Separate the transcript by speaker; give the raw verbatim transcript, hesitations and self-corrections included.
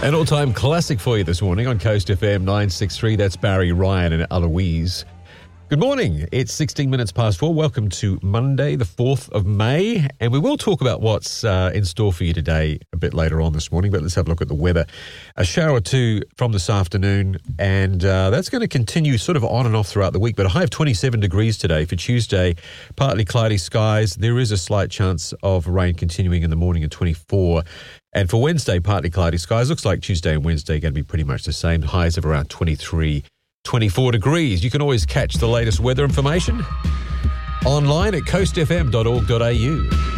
Speaker 1: An all-time classic for you this morning on Coast F M nine sixty-three. That's Barry, Ryan and Eloise. Good morning. It's sixteen minutes past four. Welcome to Monday, the fourth of May. And we will talk about what's uh, in store for you today a bit later on this morning. But let's have a look at the weather. A shower or two from this afternoon. And uh, that's going to continue sort of on and off throughout the week. But a high of twenty-seven degrees today for Tuesday. Partly cloudy skies. There is a slight chance of rain continuing in the morning at twenty-four. And for Wednesday, partly cloudy skies. Looks like Tuesday and Wednesday are going to be pretty much the same. Highs of around twenty-three, twenty-four degrees. You can always catch the latest weather information online at coast f m dot org dot a u.